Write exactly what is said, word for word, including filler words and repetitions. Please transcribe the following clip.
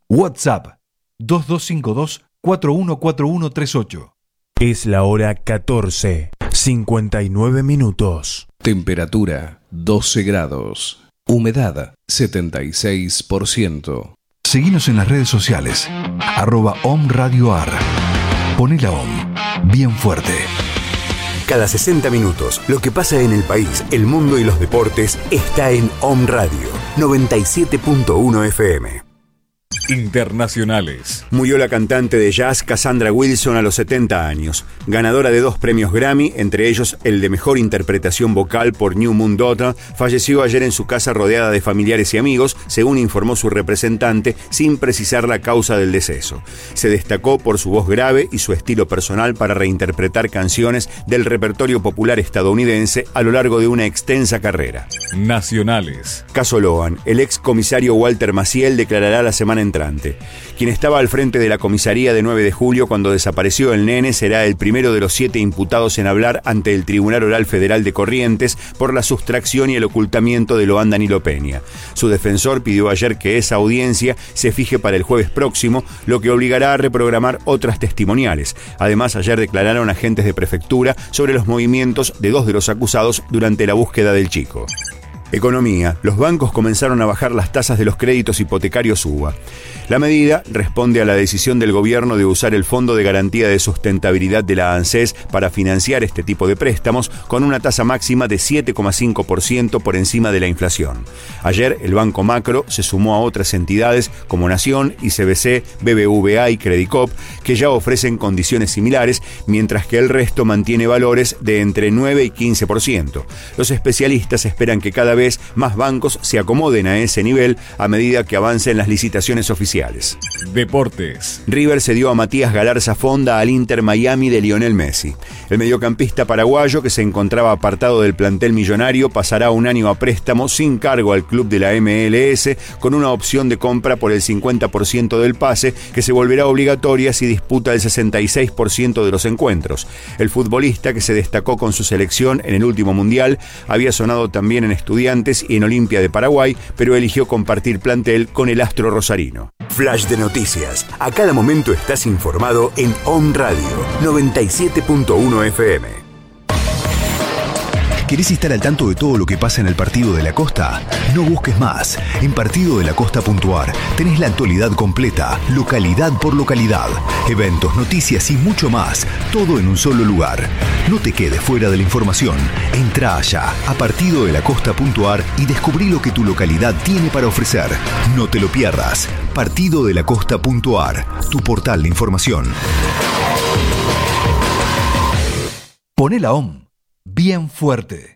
WhatsApp dos dos cinco dos, cuatro uno cuatro uno tres ocho. Es la hora catorce, cincuenta y nueve minutos. Temperatura doce grados. Humedad setenta y seis por ciento. Seguinos en las redes sociales. Arroba Om Radio Ar. Poné la Om bien fuerte. Cada sesenta minutos, lo que pasa en el país, el mundo y los deportes está en Om Radio noventa y siete punto uno F M. Internacionales. Murió la cantante de jazz Cassandra Wilson a los setenta años, ganadora de dos premios Grammy, entre ellos el de Mejor Interpretación Vocal por New Moon Daughter. Falleció ayer en su casa rodeada de familiares y amigos, según informó su representante, sin precisar la causa del deceso. Se destacó por su voz grave y su estilo personal para reinterpretar canciones del repertorio popular estadounidense a lo largo de una extensa carrera. Nacionales. Caso Loan. El ex comisario Walter Maciel declarará la semana entrante. Quien estaba al frente de la comisaría de nueve de julio cuando desapareció el nene será el primero de los siete imputados en hablar ante el Tribunal Oral Federal de Corrientes por la sustracción y el ocultamiento de Loan Danilo Peña. Su defensor pidió ayer que esa audiencia se fije para el jueves próximo, lo que obligará a reprogramar otras testimoniales. Además, ayer declararon agentes de prefectura sobre los movimientos de dos de los acusados durante la búsqueda del chico. Economía. Los bancos comenzaron a bajar las tasas de los créditos hipotecarios U B A. La medida responde a la decisión del gobierno de usar el Fondo de Garantía de Sustentabilidad de la ANSES para financiar este tipo de préstamos con una tasa máxima de siete coma cinco por ciento por encima de la inflación. Ayer el Banco Macro se sumó a otras entidades como Nación, I C B C, B B V A y Credicop que ya ofrecen condiciones similares, mientras que el resto mantiene valores de entre nueve y quince por ciento. Los especialistas esperan que cada vez más bancos se acomoden a ese nivel a medida que avancen las licitaciones oficiales. Deportes. River cedió a Matías Galarza Fonda al Inter Miami de Lionel Messi. El mediocampista paraguayo, que se encontraba apartado del plantel millonario, pasará un año a préstamo sin cargo al club de la M L S con una opción de compra por el cincuenta por ciento del pase, que se volverá obligatoria si disputa el sesenta y seis por ciento de los encuentros. El futbolista, que se destacó con su selección en el último mundial, había sonado también en Estudiantes y en Olimpia de Paraguay, pero eligió compartir plantel con el astro rosarino. Flash de noticias. A cada momento estás informado en Om Radio noventa y siete punto uno F M. ¿Querés estar al tanto de todo lo que pasa en el Partido de la Costa? No busques más. En partido de la costa punto a r tenés la actualidad completa, localidad por localidad, eventos, noticias y mucho más, todo en un solo lugar. No te quedes fuera de la información. Entrá allá a partido de la costa punto a r y descubrí lo que tu localidad tiene para ofrecer. No te lo pierdas. partido de la costa punto a r, tu portal de información. Poné la O M bien fuerte.